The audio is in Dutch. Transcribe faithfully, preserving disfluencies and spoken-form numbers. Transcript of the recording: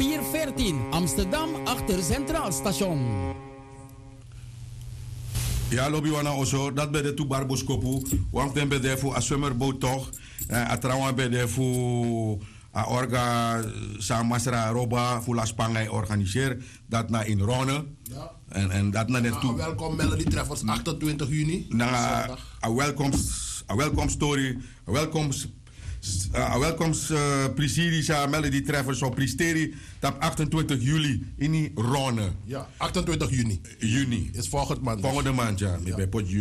Pier veertien, Amsterdam, achter Centraal Station. Ja, lobby wana oso, dat bij de Tubar Boskopu, want dan bij de voor een zwemmerboot toch, a trouwens bij de voor a orga sa masra roba voor la Spangai organiseer dat na in Ronne. Ja. En en dat na net toe. Welkom Melody Treffers achtentwintig juni. Na a welcome a welcome story, a welcome a welcome uh, presidentie sa Melody Treffers op presteri op achtentwintig juli in Ronne. Ja, achtentwintig juni. Juni. Is volgend maand. Volgende maand ja, Ja. bij pot